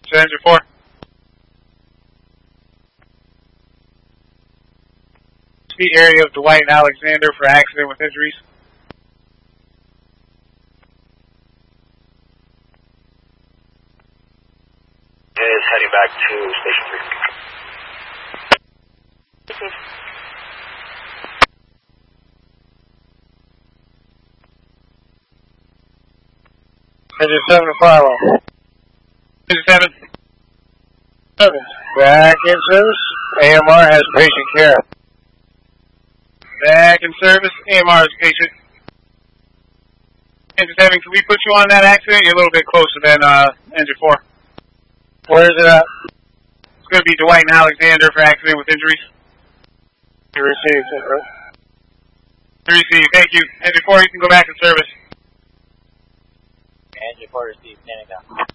So engine 4. The area of Dwight and Alexander for accident with injuries. Is heading back to Station 3. Engine 7 to Philo. Engine 7. 7. Back in service. AMR has patient care. Back in service. AMR is patient. Engine 7, can we put you on that accident? You're a little bit closer than Engine 4. Where is it at? It's going to be Dwight and Alexander for accident with injuries. You received it, right? Received. Thank you. Engine 4, you can go back in service. Engine 4 received, standing down.